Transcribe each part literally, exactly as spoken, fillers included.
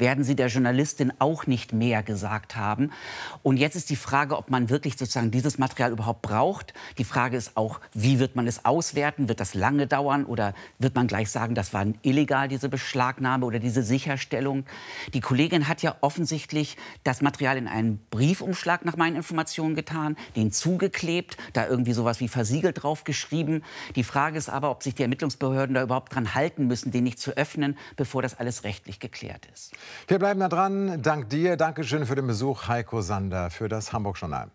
werden Sie der Journalistin auch nicht mehr gesagt haben. Und jetzt ist die Frage, ob man wirklich sozusagen dieses Material überhaupt braucht. Die Frage ist auch, wie wird man es auswerten? Wird das lange dauern oder wird man gleich sagen, das war illegal, diese Beschlagnahme oder diese Sicherstellung? Die Kollegin hat ja offensichtlich das Material in einen Briefumschlag nach meinen Informationen getan, den zugeklebt, da irgendwie sowas wie versiegelt draufgeschrieben. Die Frage ist aber, ob sich die Ermittlungsbehörden da überhaupt dran halten müssen, den nicht zu öffnen, bevor das alles rechtlich geklärt ist. Wir bleiben da dran. Dank dir. Dankeschön für den Besuch, Heiko Sander, für das Hamburg-Journal.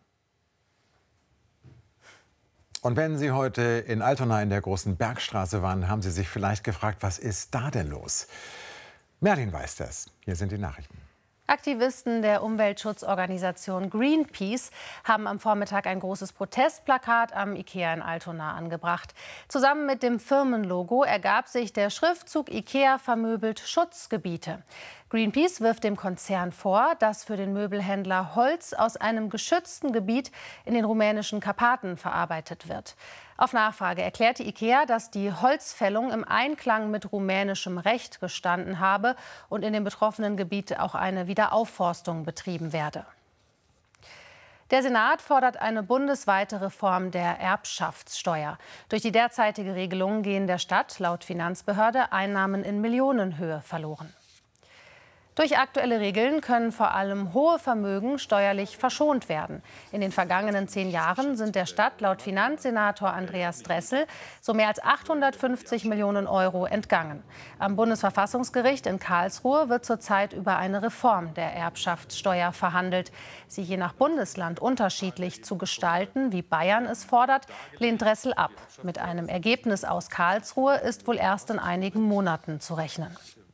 Und wenn Sie heute in Altona in der Großen Bergstraße waren, haben Sie sich vielleicht gefragt, was ist da denn los? Merlin weiß das. Hier sind die Nachrichten. Aktivisten der Umweltschutzorganisation Greenpeace haben am Vormittag ein großes Protestplakat am IKEA in Altona angebracht. Zusammen mit dem Firmenlogo ergab sich der Schriftzug IKEA vermöbelt Schutzgebiete. Greenpeace wirft dem Konzern vor, dass für den Möbelhändler Holz aus einem geschützten Gebiet in den rumänischen Karpaten verarbeitet wird. Auf Nachfrage erklärte IKEA, dass die Holzfällung im Einklang mit rumänischem Recht gestanden habe und in dem betroffenen Gebiet auch eine Wiederaufforstung betrieben werde. Der Senat fordert eine bundesweite Reform der Erbschaftssteuer. Durch die derzeitige Regelung gehen der Stadt laut Finanzbehörde Einnahmen in Millionenhöhe verloren. Durch aktuelle Regeln können vor allem hohe Vermögen steuerlich verschont werden. In den vergangenen zehn Jahren sind der Stadt laut Finanzsenator Andreas Dressel so mehr als achthundertfünfzig Millionen Euro entgangen. Am Bundesverfassungsgericht in Karlsruhe wird zurzeit über eine Reform der Erbschaftssteuer verhandelt. Sie je nach Bundesland unterschiedlich zu gestalten, wie Bayern es fordert, lehnt Dressel ab. Mit einem Ergebnis aus Karlsruhe ist wohl erst in einigen Monaten zu rechnen.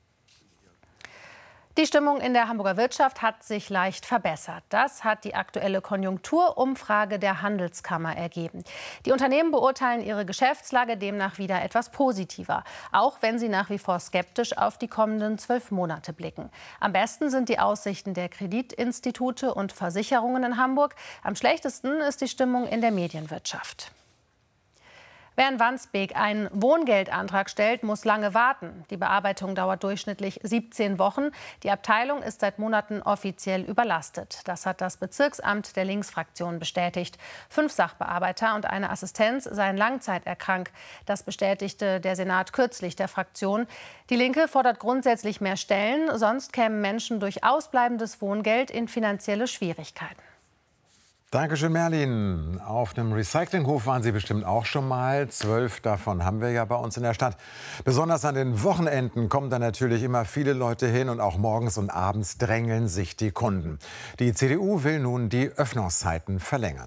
Die Stimmung in der Hamburger Wirtschaft hat sich leicht verbessert. Das hat die aktuelle Konjunkturumfrage der Handelskammer ergeben. Die Unternehmen beurteilen ihre Geschäftslage demnach wieder etwas positiver, auch wenn sie nach wie vor skeptisch auf die kommenden zwölf Monate blicken. Am besten sind die Aussichten der Kreditinstitute und Versicherungen in Hamburg. Am schlechtesten ist die Stimmung in der Medienwirtschaft. Wer in Wandsbek einen Wohngeldantrag stellt, muss lange warten. Die Bearbeitung dauert durchschnittlich siebzehn Wochen. Die Abteilung ist seit Monaten offiziell überlastet. Das hat das Bezirksamt der Linksfraktion bestätigt. Fünf Sachbearbeiter und eine Assistenz seien langzeiterkrankt. Das bestätigte der Senat kürzlich der Fraktion. Die Linke fordert grundsätzlich mehr Stellen, sonst kämen Menschen durch ausbleibendes Wohngeld in finanzielle Schwierigkeiten. Dankeschön, Merlin. Auf einem Recyclinghof waren Sie bestimmt auch schon mal. Zwölf davon haben wir ja bei uns in der Stadt. Besonders an den Wochenenden kommen da natürlich immer viele Leute hin und auch morgens und abends drängeln sich die Kunden. Die C D U will nun die Öffnungszeiten verlängern.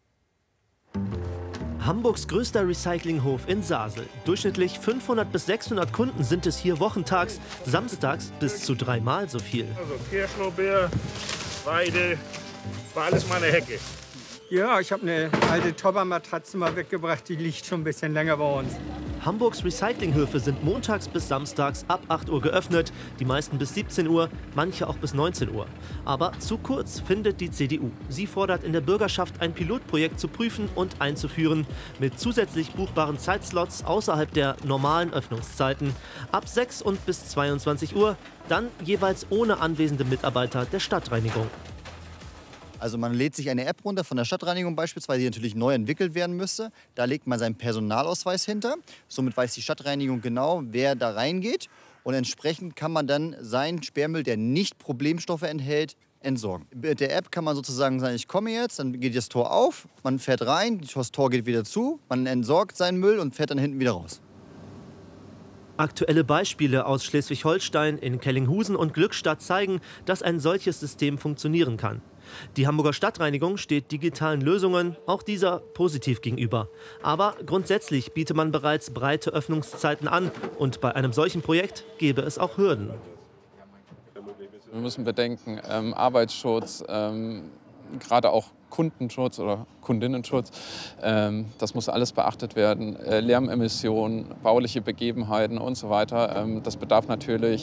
Hamburgs größter Recyclinghof in Sasel. Durchschnittlich fünfhundert bis sechshundert Kunden sind es hier wochentags, samstags bis zu dreimal so viel. Also Kirschlorbeer, Weide, war alles meine Hecke. Ja, ich habe eine alte Toppermatratze mal weggebracht, die liegt schon ein bisschen länger bei uns. Hamburgs Recyclinghöfe sind montags bis samstags ab acht Uhr geöffnet, die meisten bis siebzehn Uhr, manche auch bis neunzehn Uhr. Aber zu kurz, findet die C D U. Sie fordert in der Bürgerschaft, ein Pilotprojekt zu prüfen und einzuführen, mit zusätzlich buchbaren Zeitslots außerhalb der normalen Öffnungszeiten, ab sechs und bis zweiundzwanzig Uhr, dann jeweils ohne anwesende Mitarbeiter der Stadtreinigung. Also man lädt sich eine App runter von der Stadtreinigung beispielsweise, die natürlich neu entwickelt werden müsste. Da legt man seinen Personalausweis hinter. Somit weiß die Stadtreinigung genau, wer da reingeht. Und entsprechend kann man dann seinen Sperrmüll, der nicht Problemstoffe enthält, entsorgen. Mit der App kann man sozusagen sagen, ich komme jetzt, dann geht das Tor auf, man fährt rein, das Tor geht wieder zu, man entsorgt seinen Müll und fährt dann hinten wieder raus. Aktuelle Beispiele aus Schleswig-Holstein, in Kellinghusen und Glückstadt zeigen, dass ein solches System funktionieren kann. Die Hamburger Stadtreinigung steht digitalen Lösungen, auch dieser, positiv gegenüber. Aber grundsätzlich biete man bereits breite Öffnungszeiten an. Und bei einem solchen Projekt gäbe es auch Hürden. Wir müssen bedenken, ähm, Arbeitsschutz, ähm, gerade auch Kundenschutz oder Kundinnenschutz, ähm, das muss alles beachtet werden. Äh, Lärmemissionen, bauliche Begebenheiten und so weiter. Ähm, das bedarf natürlich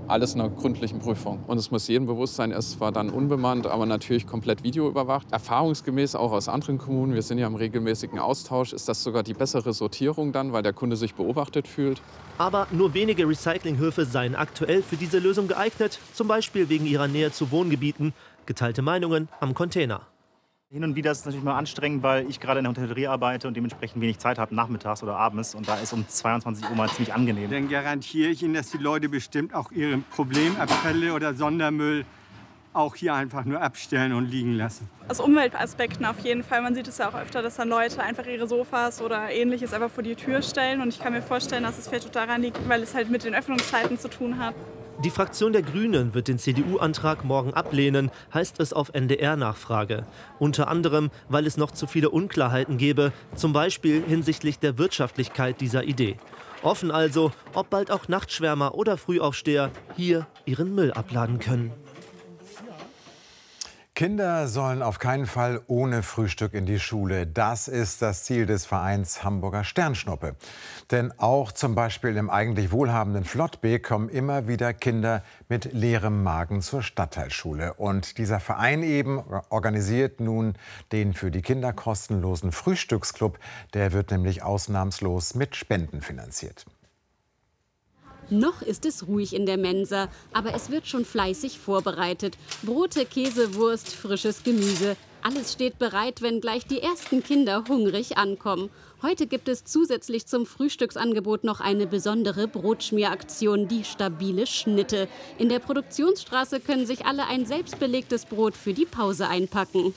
alles einer gründlichen Prüfung. Und es muss jedem bewusst sein, es ist zwar dann unbemannt, aber natürlich komplett videoüberwacht. Erfahrungsgemäß auch aus anderen Kommunen, wir sind ja im regelmäßigen Austausch, ist das sogar die bessere Sortierung dann, weil der Kunde sich beobachtet fühlt. Aber nur wenige Recyclinghöfe seien aktuell für diese Lösung geeignet, zum Beispiel wegen ihrer Nähe zu Wohngebieten. Geteilte Meinungen am Container. Hin und wieder ist es natürlich mal anstrengend, weil ich gerade in der Hotellerie arbeite und dementsprechend wenig Zeit habe, nachmittags oder abends. Und da ist um zweiundzwanzig Uhr mal ziemlich angenehm. Dann garantiere ich Ihnen, dass die Leute bestimmt auch ihre Problemabfälle oder Sondermüll auch hier einfach nur abstellen und liegen lassen. Aus Umweltaspekten auf jeden Fall. Man sieht es ja auch öfter, dass dann Leute einfach ihre Sofas oder Ähnliches einfach vor die Tür stellen. Und ich kann mir vorstellen, dass es vielleicht auch daran liegt, weil es halt mit den Öffnungszeiten zu tun hat. Die Fraktion der Grünen wird den C D U-Antrag morgen ablehnen, heißt es auf N D R-Nachfrage. Unter anderem, weil es noch zu viele Unklarheiten gäbe, zum Beispiel hinsichtlich der Wirtschaftlichkeit dieser Idee. Offen also, ob bald auch Nachtschwärmer oder Frühaufsteher hier ihren Müll abladen können. Kinder sollen auf keinen Fall ohne Frühstück in die Schule. Das ist das Ziel des Vereins Hamburger Sternschnuppe. Denn auch zum Beispiel im eigentlich wohlhabenden Flottbek kommen immer wieder Kinder mit leerem Magen zur Stadtteilschule. Und dieser Verein eben organisiert nun den für die Kinder kostenlosen Frühstücksclub. Der wird nämlich ausnahmslos mit Spenden finanziert. Noch ist es ruhig in der Mensa, aber es wird schon fleißig vorbereitet. Brote, Käse, Wurst, frisches Gemüse. Alles steht bereit, wenn gleich die ersten Kinder hungrig ankommen. Heute gibt es zusätzlich zum Frühstücksangebot noch eine besondere Brotschmieraktion, die stabile Schnitte. In der Produktionsstraße können sich alle ein selbstbelegtes Brot für die Pause einpacken.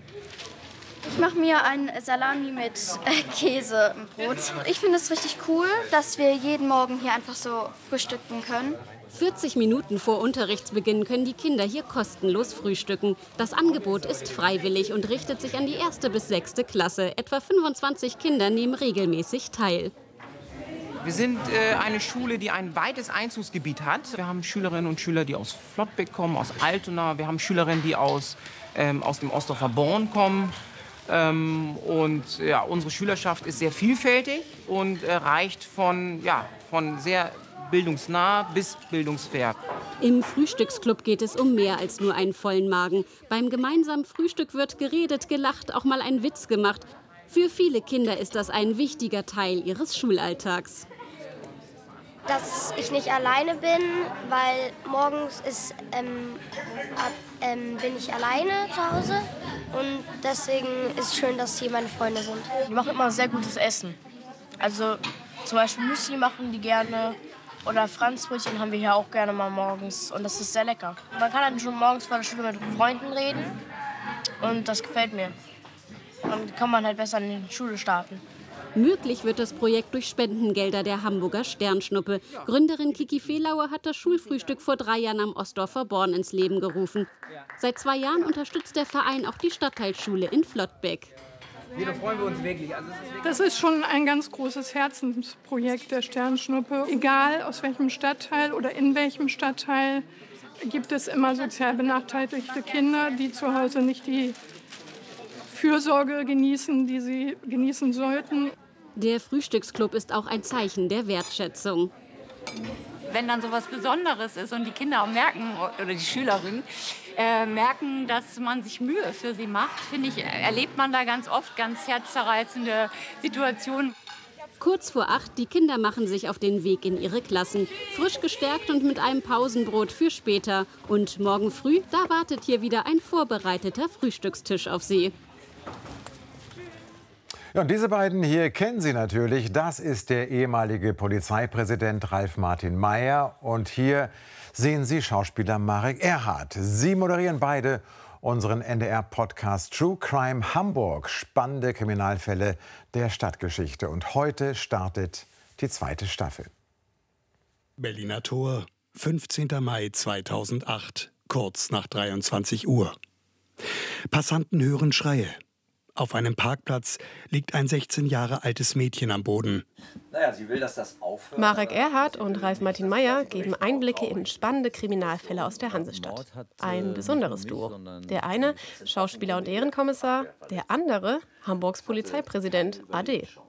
Ich mache mir ein Salami mit äh, Käse im Brot. Ich finde es richtig cool, dass wir jeden Morgen hier einfach so frühstücken können. vierzig Minuten vor Unterrichtsbeginn können die Kinder hier kostenlos frühstücken. Das Angebot ist freiwillig und richtet sich an die erste bis sechste Klasse. Etwa fünfundzwanzig Kinder nehmen regelmäßig teil. Wir sind äh, eine Schule, die ein weites Einzugsgebiet hat. Wir haben Schülerinnen und Schüler, die aus Flottbek kommen, aus Altona. Wir haben Schülerinnen, die aus, ähm, aus dem Ostdorfer Born kommen. Ähm, und ja, unsere Schülerschaft ist sehr vielfältig und äh, reicht von, ja, von sehr bildungsnah bis bildungsfern. Im Frühstücksclub geht es um mehr als nur einen vollen Magen. Beim gemeinsamen Frühstück wird geredet, gelacht, auch mal ein Witz gemacht. Für viele Kinder ist das ein wichtiger Teil ihres Schulalltags. Dass ich nicht alleine bin, weil morgens ist, ähm, ab, ähm, bin ich alleine zu Hause. Und deswegen ist es schön, dass hier meine Freunde sind. Die machen immer sehr gutes Essen. Also zum Beispiel Müsli machen die gerne. Oder Franzbrötchen haben wir hier auch gerne mal morgens. Und das ist sehr lecker. Man kann dann schon morgens vor der Schule mit Freunden reden. Und das gefällt mir. Dann kann man halt besser in die Schule starten. Möglich wird das Projekt durch Spendengelder der Hamburger Sternschnuppe. Gründerin Kiki Fehlauer hat das Schulfrühstück vor drei Jahren am Ostdorfer Born ins Leben gerufen. Seit zwei Jahren unterstützt der Verein auch die Stadtteilschule in Flottbek. Da freuen wir uns wirklich. Also das ist schon ein ganz großes Herzensprojekt der Sternschnuppe. Egal aus welchem Stadtteil oder in welchem Stadtteil gibt es immer sozial benachteiligte Kinder, die zu Hause nicht die Fürsorge genießen, die sie genießen sollten. Der Frühstücksclub ist auch ein Zeichen der Wertschätzung. Wenn dann so was Besonderes ist und die Kinder auch merken, oder die Schülerinnen, äh, merken, dass man sich Mühe für sie macht, finde ich, erlebt man da ganz oft ganz herzzerreißende Situationen. Kurz vor acht, die Kinder machen sich auf den Weg in ihre Klassen. Frisch gestärkt und mit einem Pausenbrot für später. Und morgen früh, da wartet hier wieder ein vorbereiteter Frühstückstisch auf sie. Ja, und diese beiden hier kennen Sie natürlich. Das ist der ehemalige Polizeipräsident Ralf Martin Mayer. Und hier sehen Sie Schauspieler Marek Erhardt. Sie moderieren beide unseren N D R-Podcast True Crime Hamburg. Spannende Kriminalfälle der Stadtgeschichte. Und heute startet die zweite Staffel. Berliner Tor, fünfzehnter Mai zweitausendacht, kurz nach dreiundzwanzig Uhr. Passanten hören Schreie. Auf einem Parkplatz liegt ein sechzehn Jahre altes Mädchen am Boden. Naja, sie will, dass das aufhört. Marek Erhardt und Ralf Martin Mayer geben Einblicke in spannende Kriminalfälle aus der Hansestadt. Ein besonderes Duo. Der eine Schauspieler und Ehrenkommissar, der andere Hamburgs Polizeipräsident A D.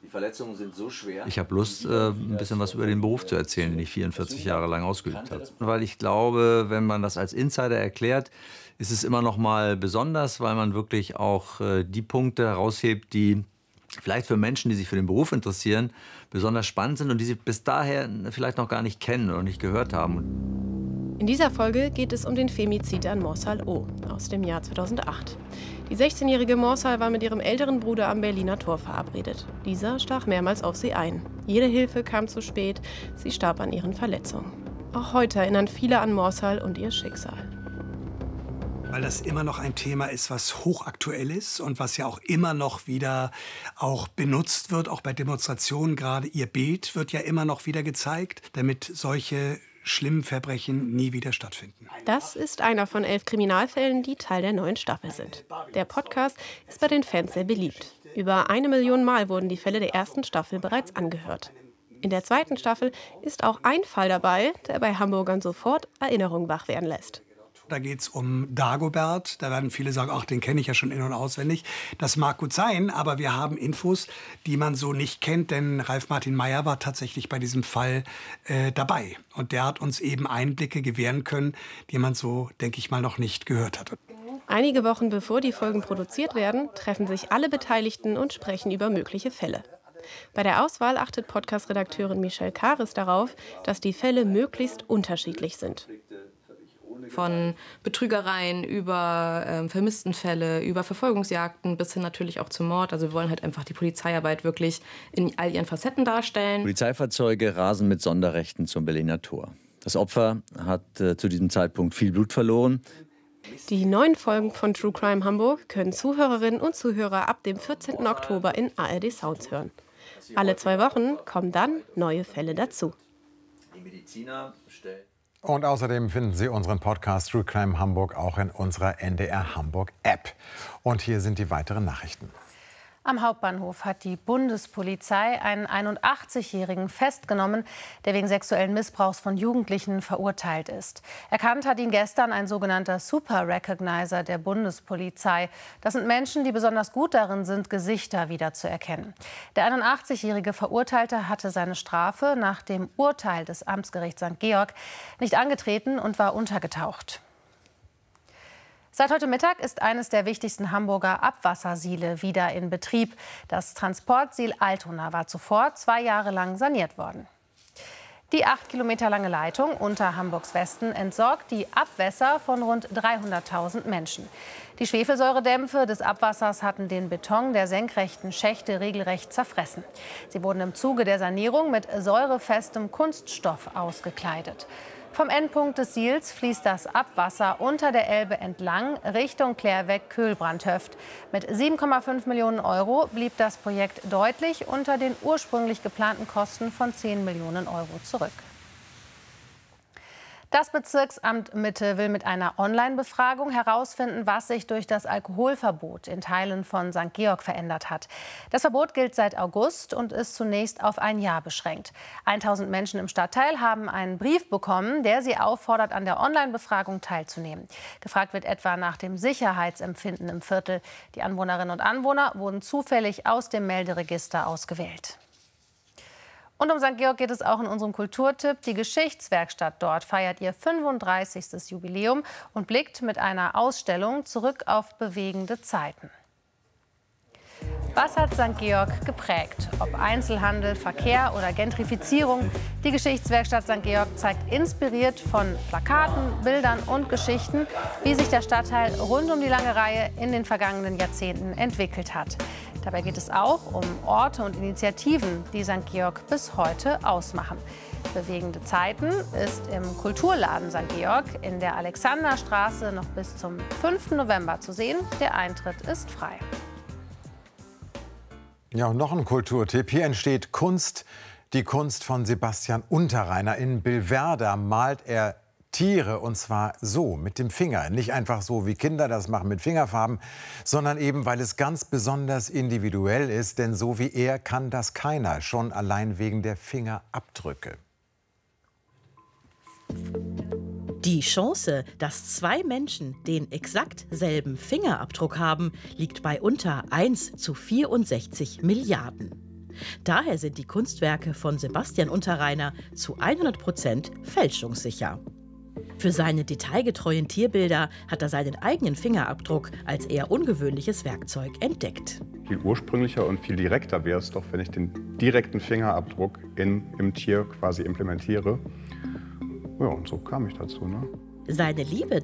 Die Verletzungen sind so schwer. Ich habe Lust, äh, ein bisschen was über den Beruf zu erzählen, den ich vierundvierzig Jahre lang ausgeübt habe. Weil ich glaube, wenn man das als Insider erklärt, ist es immer noch mal besonders, weil man wirklich auch äh, die Punkte heraushebt, die vielleicht für Menschen, die sich für den Beruf interessieren, besonders spannend sind und die sie bis daher vielleicht noch gar nicht kennen oder nicht gehört haben. In dieser Folge geht es um den Femizid an Morsal O. aus dem Jahr zweitausendacht. Die sechzehnjährige Morsal war mit ihrem älteren Bruder am Berliner Tor verabredet. Dieser stach mehrmals auf sie ein. Jede Hilfe kam zu spät, sie starb an ihren Verletzungen. Auch heute erinnern viele an Morsal und ihr Schicksal. Weil das immer noch ein Thema ist, was hochaktuell ist und was ja auch immer noch wieder auch benutzt wird, auch bei Demonstrationen gerade. Ihr Bild wird ja immer noch wieder gezeigt, damit solche schlimmen Verbrechen nie wieder stattfinden. Das ist einer von elf Kriminalfällen, die Teil der neuen Staffel sind. Der Podcast ist bei den Fans sehr beliebt. Über eine Million Mal wurden die Fälle der ersten Staffel bereits angehört. In der zweiten Staffel ist auch ein Fall dabei, der bei Hamburgern sofort Erinnerungen wach werden lässt. Da geht es um Dagobert. Da werden viele sagen, ach, den kenne ich ja schon in- und auswendig. Das mag gut sein, aber wir haben Infos, die man so nicht kennt. Denn Ralf Martin Meyer war tatsächlich bei diesem Fall äh, dabei. Und der hat uns eben Einblicke gewähren können, die man so, denke ich mal, noch nicht gehört hat. Einige Wochen bevor die Folgen produziert werden, treffen sich alle Beteiligten und sprechen über mögliche Fälle. Bei der Auswahl achtet Podcast-Redakteurin Michelle Karis darauf, dass die Fälle möglichst unterschiedlich sind. Von Betrügereien über ähm, Vermisstenfälle, über Verfolgungsjagden bis hin natürlich auch zum Mord. Also wir wollen halt einfach die Polizeiarbeit wirklich in all ihren Facetten darstellen. Polizeifahrzeuge rasen mit Sonderrechten zum Berliner Tor. Das Opfer hat äh, zu diesem Zeitpunkt viel Blut verloren. Die neuen Folgen von True Crime Hamburg können Zuhörerinnen und Zuhörer ab dem vierzehnten Oktober in A R D Sounds hören. Alle zwei Wochen kommen dann neue Fälle dazu. Die Mediziner stellen Und außerdem finden Sie unseren Podcast True Crime Hamburg auch in unserer N D R Hamburg App. Und hier sind die weiteren Nachrichten. Am Hauptbahnhof hat die Bundespolizei einen einundachtzigjährigen festgenommen, der wegen sexuellen Missbrauchs von Jugendlichen verurteilt ist. Erkannt hat ihn gestern ein sogenannter Super Recognizer der Bundespolizei. Das sind Menschen, die besonders gut darin sind, Gesichter wiederzuerkennen. Der einundachtzigjährige Verurteilte hatte seine Strafe nach dem Urteil des Amtsgerichts Sankt Georg nicht angetreten und war untergetaucht. Seit heute Mittag ist eines der wichtigsten Hamburger Abwassersiele wieder in Betrieb. Das Transportsiel Altona war zuvor zwei Jahre lang saniert worden. Die acht Kilometer lange Leitung unter Hamburgs Westen entsorgt die Abwässer von rund dreihunderttausend Menschen. Die Schwefelsäuredämpfe des Abwassers hatten den Beton der senkrechten Schächte regelrecht zerfressen. Sie wurden im Zuge der Sanierung mit säurefestem Kunststoff ausgekleidet. Vom Endpunkt des Siels fließt das Abwasser unter der Elbe entlang Richtung Klärweg-Köhlbrandhöft. Mit sieben Komma fünf Millionen Euro blieb das Projekt deutlich unter den ursprünglich geplanten Kosten von zehn Millionen Euro zurück. Das Bezirksamt Mitte will mit einer Online-Befragung herausfinden, was sich durch das Alkoholverbot in Teilen von Sankt Georg verändert hat. Das Verbot gilt seit August und ist zunächst auf ein Jahr beschränkt. tausend Menschen im Stadtteil haben einen Brief bekommen, der sie auffordert, an der Online-Befragung teilzunehmen. Gefragt wird etwa nach dem Sicherheitsempfinden im Viertel. Die Anwohnerinnen und Anwohner wurden zufällig aus dem Melderegister ausgewählt. Und um Sankt Georg geht es auch in unserem Kulturtipp. Die Geschichtswerkstatt dort feiert ihr fünfunddreißigstes Jubiläum und blickt mit einer Ausstellung zurück auf bewegende Zeiten. Was hat Sankt Georg geprägt? Ob Einzelhandel, Verkehr oder Gentrifizierung? Die Geschichtswerkstatt Sankt Georg zeigt inspiriert von Plakaten, Bildern und Geschichten, wie sich der Stadtteil rund um die Lange Reihe in den vergangenen Jahrzehnten entwickelt hat. Dabei geht es auch um Orte und Initiativen, die Sankt Georg bis heute ausmachen. Bewegende Zeiten ist im Kulturladen Sankt Georg in der Alexanderstraße noch bis zum fünften November zu sehen. Der Eintritt ist frei. Ja, und noch ein Kulturtipp. Hier entsteht Kunst, die Kunst von Sebastian Unterreiner. In Billwerder malt er Tiere, und zwar so, mit dem Finger. Nicht einfach so, wie Kinder das machen mit Fingerfarben, sondern eben, weil es ganz besonders individuell ist. Denn so wie er kann das keiner, schon allein wegen der Fingerabdrücke. Die Chance, dass zwei Menschen den exakt selben Fingerabdruck haben, liegt bei unter eins zu vierundsechzig Milliarden. Daher sind die Kunstwerke von Sebastian Unterreiner zu hundert Prozent fälschungssicher. Für seine detailgetreuen Tierbilder hat er seinen eigenen Fingerabdruck als eher ungewöhnliches Werkzeug entdeckt. Viel ursprünglicher und viel direkter wäre es doch, wenn ich den direkten Fingerabdruck in, im Tier quasi implementiere. Ja, und so kam ich dazu. Ne? Seine Liebe